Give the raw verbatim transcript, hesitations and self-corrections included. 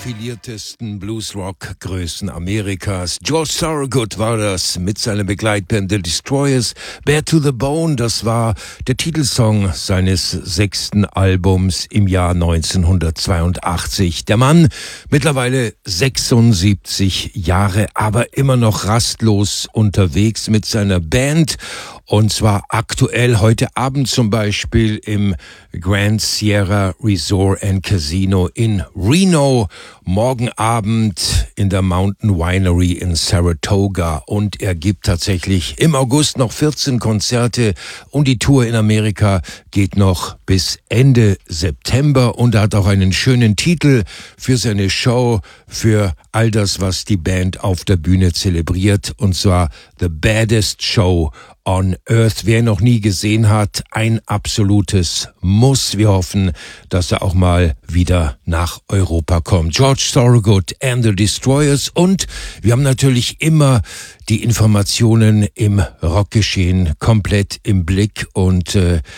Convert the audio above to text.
profiliertesten Bluesrock-Größen Amerikas. George Thorogood war das mit seiner Begleitband The Destroyers. Bare to the Bone, das war der Titelsong seines sechsten Albums im Jahr neunzehnhundertzweiundachtzig. Der Mann, mittlerweile sechsundsiebzig Jahre, aber immer noch rastlos unterwegs mit seiner Band. Und zwar aktuell heute Abend zum Beispiel im Grand Sierra Resort and Casino in Reno. Morgen Abend in der Mountain Winery in Saratoga. Und er gibt tatsächlich im August noch vierzehn Konzerte. Und die Tour in Amerika geht noch bis Ende September. Und er hat auch einen schönen Titel für seine Show, für all das, was die Band auf der Bühne zelebriert. Und zwar The Baddest Show on Earth. Wer ihn noch nie gesehen hat, ein absolutes Muss. Wir hoffen, dass er auch mal wieder nach Europa kommt. George Thorogood and the Destroyers. Und wir haben natürlich immer die Informationen im Rockgeschehen komplett im Blick. Und äh,